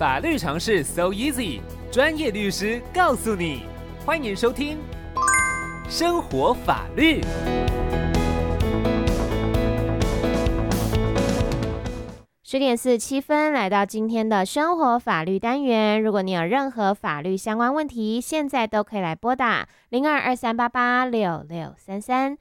法律常识 so easy， 专业律师告诉你。欢迎收听生活法律。 10:47来到今天的生活法律单元。如果你有任何法律相关问题，现在都可以来拨打0223886633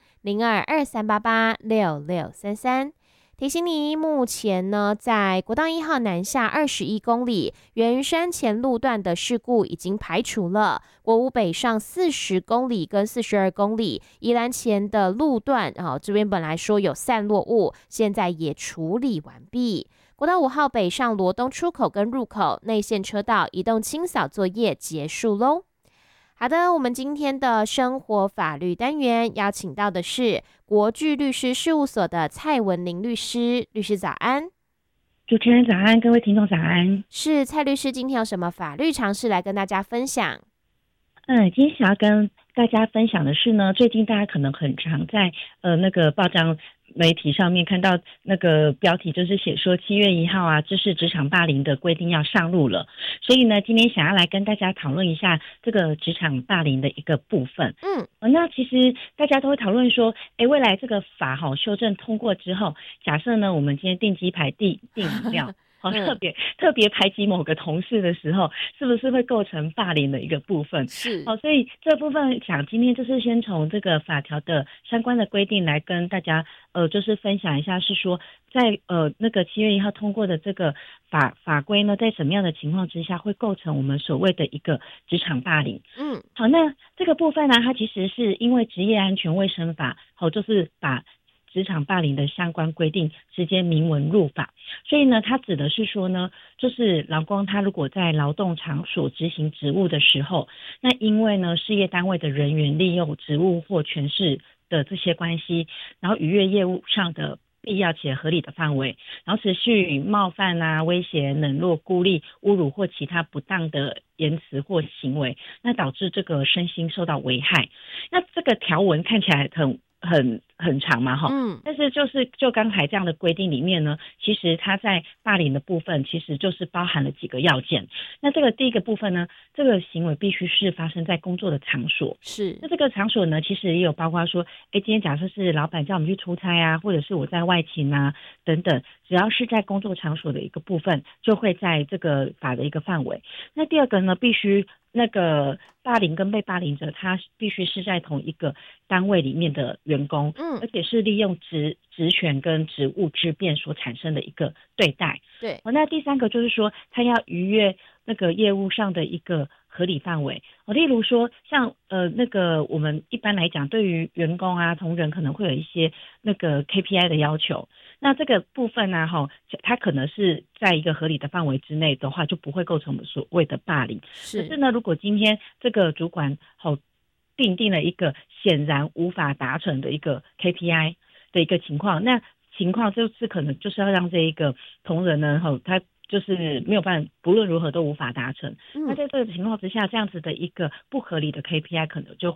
0223886633。提醒你，目前呢，在国道1号南下21公里圆山前路段的事故已经排除了，国五北上40公里跟42公里宜兰前的路段，这边本来说有散落物，现在也处理完毕。国道5号北上罗东出口跟入口内线车道移动清扫作业结束喽。好的，我们今天的生活法律单元邀请到的是国巨律师事务所的蔡文玲律师。律师早安。 主持人早安，各位听众早安。 是蔡律师，今天有什么法律常识来跟大家分享？ 今天想要跟大家分享的是呢，最近大家可能很常在那个报章媒体上面看到那个标题，就是写说7月1号啊，这是职场霸凌的规定要上路了。所以呢，今天想要来跟大家讨论一下这个职场霸凌的一个部分。那其实大家都会讨论说，未来这个法修正通过之后，假设呢，我们今天订鸡排、订饮料。特别排挤某个同事的时候，是不是会构成霸凌的一个部分？ 是。 所以这部分想今天就是先从这个法条的相关的规定来跟大家就是分享一下，是说在那个7月1号通过的这个法规呢，在什么样的情况之下会构成我们所谓的一个职场霸凌？好，那这个部分呢，它其实是因为职业安全卫生法，就是把职场霸凌的相关规定直接明文入法，所以呢，它指的是说呢，就是劳工他如果在劳动场所执行职务的时候，那因为呢事业单位的人员利用职务或权势的这些关系，然后逾越业务上的必要且合理的范围，然后持续冒犯啊、威胁、冷落、孤立、侮辱或其他不当的言辞或行为，那导致这个身心受到危害。那这个条文看起来很长嘛，但是就刚才这样的规定里面呢，其实它在霸凌的部分其实就是包含了几个要件。那这个第一个部分呢，这个行为必须是发生在工作的场所。 是。 那这个场所呢，其实也有包括说，今天假设是老板叫我们去出差啊，或者是我在外勤啊等等，只要是在工作场所的一个部分，就会在这个法的一个范围。那第二个呢，必须那个霸凌跟被霸凌者他必须是在同一个单位里面的员工，而且是利用职权跟职务之便所产生的一个对待。 对。 那第三个就是说，他要逾越那个业务上的一个合理范围。例如说像那个我们一般来讲对于员工啊同仁可能会有一些那个 KPI 的要求，那这个部分啊它可能是在一个合理的范围之内的话，就不会构成我们所谓的霸凌。可是呢，如果今天这个主管订定了一个显然无法达成的一个 KPI 的一个情况，那情况就是可能就是要让这一个同仁呢他就是没有办法，不论如何都无法达成。那在这个情况之下，这样子的一个不合理的 KPI 可能就